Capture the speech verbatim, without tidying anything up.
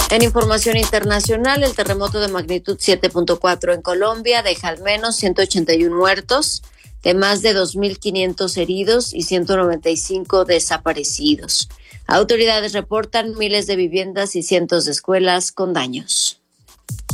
En información internacional, el terremoto de magnitud siete punto cuatro en Colombia deja al menos ciento ochenta y uno muertos, de más de dos mil quinientos heridos y ciento noventa y cinco desaparecidos. Autoridades reportan miles de viviendas y cientos de escuelas con daños.